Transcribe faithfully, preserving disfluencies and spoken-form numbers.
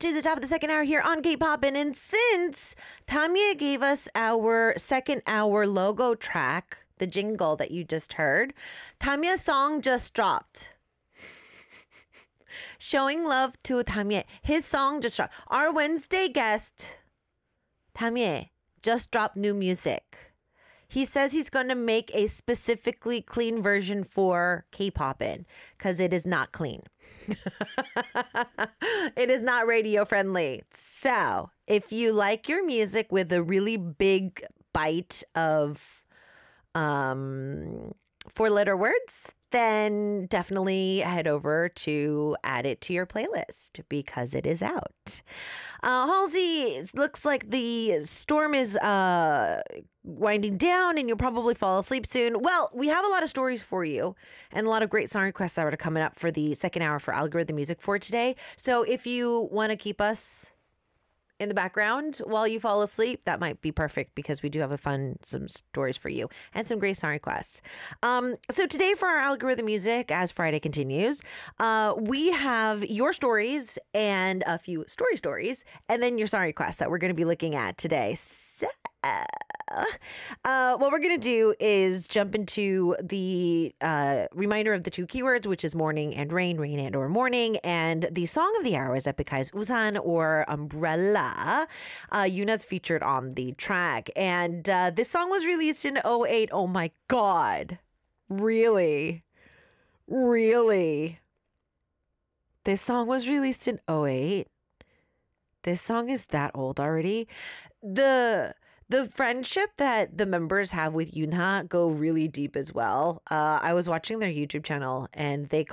to the top of the second hour here on K-Poppin'. And since Tamie gave us our second hour logo track, the jingle that you just heard, Tamia's song just dropped. Showing love to Tamie. His song just dropped. Our Wednesday guest, Tamie, just dropped new music. He says he's going to make a specifically clean version for K-Poppin' because it is not clean. It is not radio friendly. So if you like your music with a really big bite of um, four letter words, then definitely head over to add it to your playlist because it is out. Uh, Halsey, it looks like the storm is uh, winding down and you'll probably fall asleep soon. Well, we have a lot of stories for you and a lot of great song requests that are coming up for the second hour for Algorithm Music for today. So if you want to keep us in the background while you fall asleep, that might be perfect because we do have a fun, some stories for you and some great song requests. Um, so today for our Algorithm Music, as Friday continues, uh, we have your stories and a few story stories and then your song requests that we're going to be looking at today. So Uh, what we're going to do is jump into the uh, reminder of the two keywords, which is morning and rain, rain and or morning. And the song of the hour is Epic High's Usan or Umbrella. Uh, Yuna's featured on the track. And uh, this song was released in oh eight. Oh my God. Really? Really? This song was released in oh eight. This song is that old already. The... The friendship that the members have with Yunha go really deep as well. Uh, I was watching their YouTube channel and they